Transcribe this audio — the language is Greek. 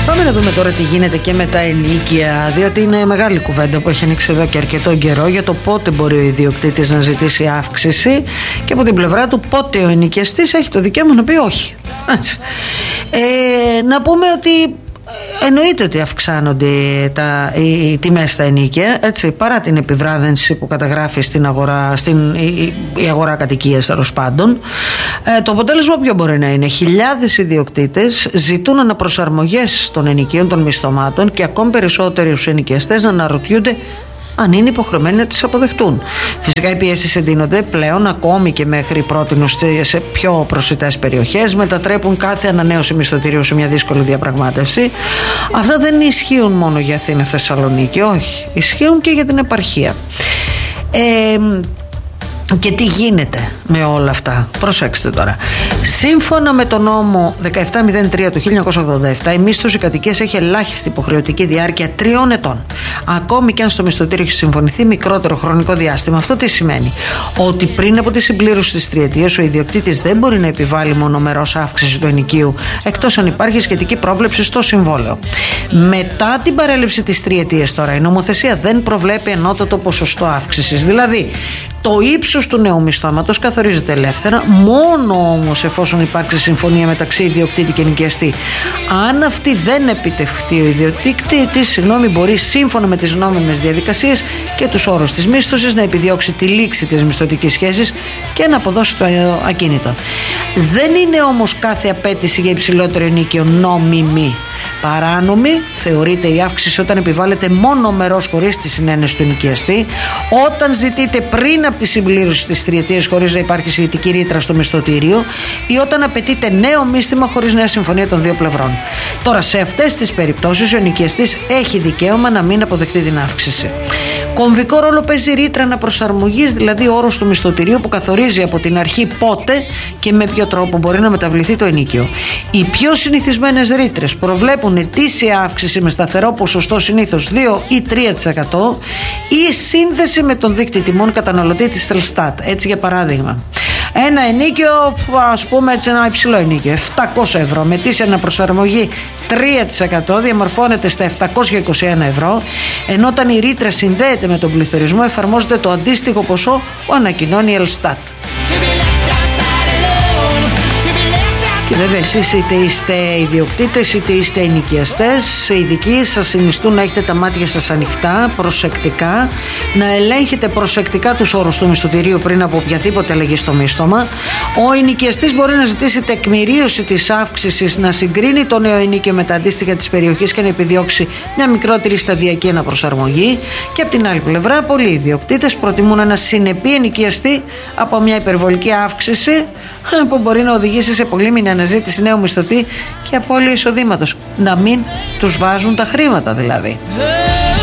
Πάμε να δούμε τώρα τι γίνεται και με τα ενοίκια, διότι είναι μεγάλη κουβέντα που έχει ανοίξει εδώ και αρκετό καιρό για το πότε μπορεί ο ιδιοκτήτης να ζητήσει αύξηση και από την πλευρά του πότε ο ενοικιαστής έχει το δικαίωμα να πει όχι. Έτσι. Να πούμε ότι εννοείται ότι αυξάνονται οι τιμές στα ενοίκια, έτσι, παρά την επιβράδυνση που καταγράφει στην αγορά, η αγορά κατοικίας τέλος πάντων. Το αποτέλεσμα ποιο μπορεί να είναι? Χιλιάδες ιδιοκτήτες ζητούν αναπροσαρμογές των ενοικίων, των μισθωμάτων, και ακόμη περισσότερους ενοικιαστές να αναρωτιούνται αν είναι υποχρεωμένοι να τις αποδεχτούν. Φυσικά οι πιέσεις εντείνονται πλέον ακόμη και μέχρι πρότινος σε πιο προσιτές περιοχές, μετατρέπουν κάθε ανανέωση μισθωτηρίου σε μια δύσκολη διαπραγμάτευση. Αυτά δεν ισχύουν μόνο για Αθήνα, Θεσσαλονίκη, όχι. Ισχύουν και για την επαρχία. Και τι γίνεται με όλα αυτά? Προσέξτε τώρα. Σύμφωνα με τον νόμο 1703 του 1987, η μίσθωση κατοικίας έχει ελάχιστη υποχρεωτική διάρκεια 3 ετών. Ακόμη και αν στο μισθωτήριο έχει συμφωνηθεί μικρότερο χρονικό διάστημα. Αυτό τι σημαίνει? Ότι πριν από τη συμπλήρωση της τριετίας, ο ιδιοκτήτης δεν μπορεί να επιβάλλει μονομερώς αύξηση του ενοικίου, εκτός αν υπάρχει σχετική πρόβλεψη στο συμβόλαιο. Μετά την παρέλευση της τριετίας, τώρα, η νομοθεσία δεν προβλέπει ανώτατο ποσοστό αύξησης. Δηλαδή, το ύψος του νέου μισθώματος καθορίζεται ελεύθερα, μόνο όμως εφόσον υπάρξει συμφωνία μεταξύ ιδιοκτήτη και ενοικιαστή. Αν αυτή δεν επιτευχθεί, ο ιδιοκτήτης μπορεί σύμφωνα με τις νόμιμες διαδικασίες και τους όρους της μίσθωσης να επιδιώξει τη λήξη της μισθωτικής σχέσης και να αποδώσει το ακίνητο. Δεν είναι όμως κάθε απέτηση για υψηλότερο ενοίκιο νόμιμη. Παράνομη θεωρείται η αύξηση όταν επιβάλλεται μόνο μερός χωρίς τη συνένεση του ενοικιαστή, όταν ζητείται πριν από τη συμπλήρωση της τριετίας χωρίς να υπάρχει σχετική ρήτρα στο μισθωτήριο, ή όταν απαιτείται νέο μίσθωμα χωρίς νέα συμφωνία των δύο πλευρών. Τώρα, σε αυτές τις περιπτώσεις ο ενοικιαστής έχει δικαίωμα να μην αποδεχτεί την αύξηση. Κομβικό ρόλο παίζει η ρήτρα αναπροσαρμογής, δηλαδή ο όρος του μισθωτηρίου που καθορίζει από την αρχή πότε και με ποιο τρόπο μπορεί να μεταβληθεί το ενοίκιο. Οι πιο συνηθισμένες ρήτρες προβλέπουν ετήσια αύξηση με σταθερό ποσοστό, συνήθως 2 ή 3%, ή σύνδεση με τον δείκτη τιμών καταναλωτή της Ελστάτ. Έτσι, για παράδειγμα, ένα ενοίκιο, ας πούμε έτσι, ένα υψηλό ενοίκιο, 700 ευρώ, με ετήσια αναπροσαρμογή 3% διαμορφώνεται στα 721 ευρώ, ενώ όταν η ρήτρα συνδέεται με τον πληθωρισμό εφαρμόζεται το αντίστοιχο ποσό που ανακοινώνει η Ελστάτ. Και βέβαια εσείς είτε είστε ιδιοκτήτες είτε είστε ενοικιαστές, οι ειδικοί σας συνιστούν να έχετε τα μάτια σας ανοιχτά, προσεκτικά, να ελέγχετε προσεκτικά τους όρους του μισθωτηρίου πριν από οποιαδήποτε αλλαγή στο μίσθωμα. Ο ενοικιαστής μπορεί να ζητήσει τεκμηρίωση της αύξησης, να συγκρίνει το νέο ενοίκιο με τα αντίστοιχα της περιοχής και να επιδιώξει μια μικρότερη σταδιακή αναπροσαρμογή. Και από την άλλη πλευρά, πολλοί ιδιοκτήτες προτιμούν ένα συνεπή ενοικιαστή από μια υπερβολική αύξηση που μπορεί να οδηγήσει σε πολύμηνη αναζήτηση νέου μισθωτή και απώλεια εισοδήματος. Να μην τους βάζουν τα χρήματα δηλαδή.